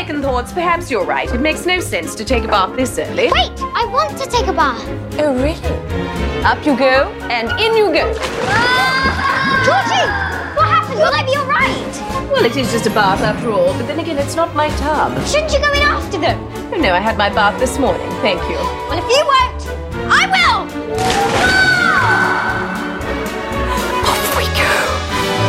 second thoughts, perhaps you're right. It makes no sense to take a bath this early. Wait, I want to take a bath. Oh, really? Up you go, and in you go. Georgie! What happened? Will I be all right? Well, it is just a bath after all, but then again, it's not my tub. Shouldn't you go in after them? Oh, no, I had my bath this morning. Thank you. Well, if you won't, I will!